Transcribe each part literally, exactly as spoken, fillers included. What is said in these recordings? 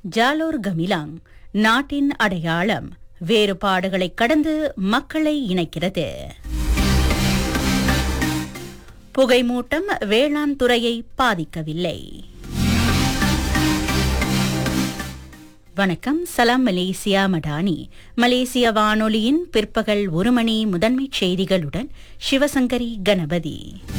ஜாலோர் கமிலாங் நாட்டின் அடையாளம் வேறுபாடுகளை கடந்து மக்களை இணைக்கிறது. புகைமூட்டம் வேளாண் துறையை பாதிக்கவில்லை. வணக்கம், சலாம் மலேசியா மடானி. மலேசிய வானொலியின் பிற்பகல் ஒரு மணி முதன்மைச் செய்திகளுடன் சிவசங்கரி கணபதி.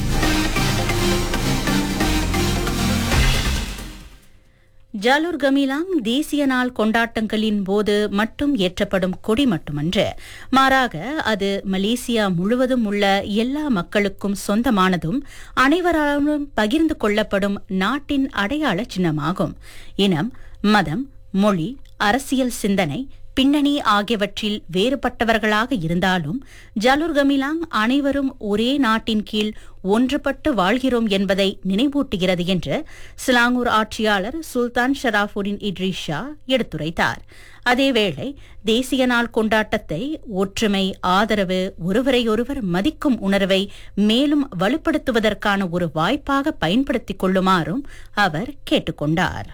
ஜாலூர் கமிலாங் தேசிய நாள் கொண்டாட்டங்களின் போது மட்டும் ஏற்றப்படும் கொடி மட்டுமன்று, மாறாக அது மலேசியா முழுவதும் உள்ள எல்லா மக்களுக்கும் சொந்தமானதும் அனைவராலும் பகிர்ந்து கொள்ளப்படும் நாட்டின் அடையாள சின்னமாகும். இனம், மதம், மொழி, அரசியல் சிந்தனை, பின்னணி ஆகியவற்றில் வேறுபட்டவர்களாக இருந்தாலும் ஜாலூர் கமிலாங் அனைவரும் ஒரே நாட்டின் கீழ் ஒன்றுபட்டு வாழ்கிறோம் என்பதை நினைவூட்டுகிறது என்று சிலாங்கூர் ஆட்சியாளர் சுல்தான் ஷராஃபுடின் இட்ரிஷா எடுத்துரைத்தார். அதேவேளை தேசிய நாள் கொண்டாட்டத்தை ஒற்றுமை, ஆதரவு, ஒருவரையொருவர் மதிக்கும் உணர்வை மேலும் வலுப்படுத்துவதற்கான ஒரு வாய்ப்பாக பயன்படுத்திக் கொள்ளுமாறும் அவர் கேட்டுக்கொண்டார்.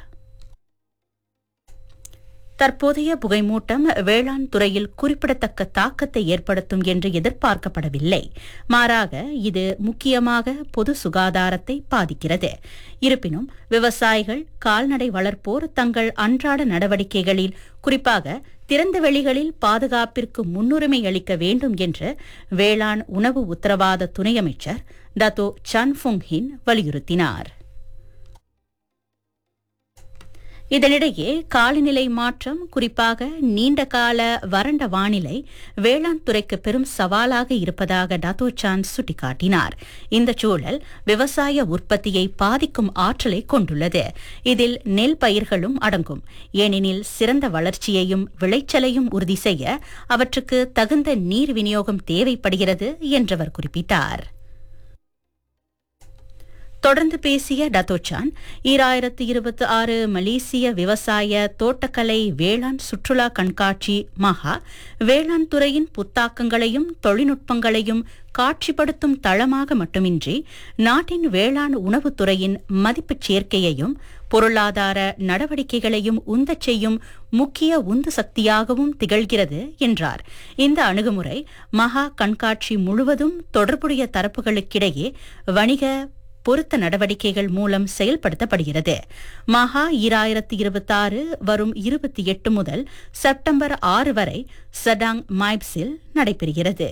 தற்போதைய புகைமூட்டம் வேளாண் துறையில் குறிப்பிடத்தக்க தாக்கத்தை ஏற்படுத்தும் என்று எதிர்பார்க்கப்படவில்லை. மாறாக இது முக்கியமாக பொது சுகாதாரத்தை பாதிக்கிறது. இருப்பினும் விவசாயிகள், கால்நடை வளர்ப்போர் தங்கள் அன்றாட நடவடிக்கைகளில், குறிப்பாக திறந்த வெளிகளில் பாதுகாப்பிற்கு முன்னுரிமை அளிக்க வேண்டும் என்று வேளாண் உணவு உத்தரவாத துணை அமைச்சர் டத்தோ சான் ஃபுங் ஹின் வலியுறுத்தினார். இதனிடையே காலநிலை மாற்றம், குறிப்பாக நீண்டகால வறண்ட வானிலை வேளாண் துறைக்கு பெரும் சவாலாக இருப்பதாக டாத்தோ சான் சுட்டிக்காட்டினார். இந்த சூழல் விவசாய உற்பத்தியை பாதிக்கும் ஆற்றலை கொண்டுள்ளது. இதில் நெல் பயிர்களும் அடங்கும். ஏனெனில் சிறந்த வளர்ச்சியையும் விளைச்சலையும் உறுதி செய்ய அவற்றுக்கு தகுந்த நீர் விநியோகம் தேவைப்படுகிறது என்றவர் குறிப்பிட்டார். தொடர்ந்து பேசிய டத்தோச்சான், ஈராயிரத்து இருபத்தி ஆறு மலேசிய விவசாய தோட்டக்கலை வேளாண் சுற்றுலா கண்காட்சி மகா வேளாண் துறையின் புத்தாக்கங்களையும் தொழில்நுட்பங்களையும் காட்சிப்படுத்தும் தளமாக மட்டுமின்றி நாட்டின் வேளாண் உணவுத்துறையின் மதிப்புச் சேர்க்கையையும் பொருளாதார நடவடிக்கைகளையும் உந்தச் செய்யும் முக்கிய உந்து சக்தியாகவும் திகழ்கிறது என்றார். இந்த அணுகுமுறை மகா கண்காட்சி முழுவதும் தொடர்புடைய தரப்புகளுக்கிடையே வணிக பொருத்த நடவடிக்கைகள் மூலம் செயல்படுத்தப்படுகிறது. மகா ஈராயிரத்து இருபத்தி ஆறு வரும் இருபத்தி எட்டு முதல் செப்டம்பர் ஆறு வரை சடாங் மைப்ஸில் நடைபெறுகிறது.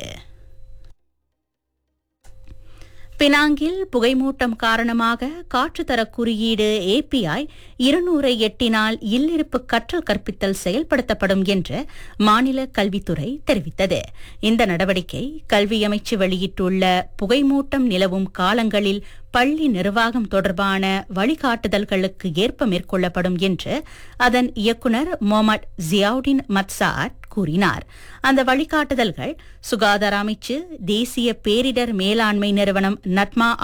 பினாங்கில் புகைமூட்டம் காரணமாக காற்றுத்தர குறியீடு ஏபிஐ இருநூறை எட்டினால் இல்லிருப்பு கற்றல் கற்பித்தல் செயல்படுத்தப்படும் என்று மாநில கல்வித்துறை தெரிவித்தது. இந்த நடவடிக்கை கல்வி அமைச்சு வெளியிட்டுள்ள புகைமூட்டம் நிலவும் காலங்களில் பள்ளி நிர்வாகம் தொடர்பான வழிகாட்டுதல்களுக்கு ஏற்ப மேற்கொள்ளப்படும் என்று அதன் இயக்குநர் மொஹமட் ஜியாவுடின் மத்சாட் கூறினார். அந்த வழிகாட்டுதல்கள் சுகாதார அமைச்சு, தேசிய பேரிடர் மேலாண்மை நிறுவனம் நட்மா